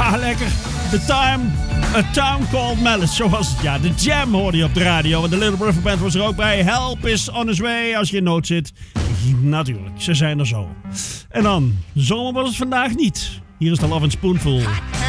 Ja, lekker. A Town Called Malice, zo was het. Ja, de Jam hoorde je op de radio. En de Little River Band was er ook bij. Help is on his way als je in nood zit. Natuurlijk, ze zijn er zo. En dan, zomer was het vandaag niet. Hier is de Love and Spoonful.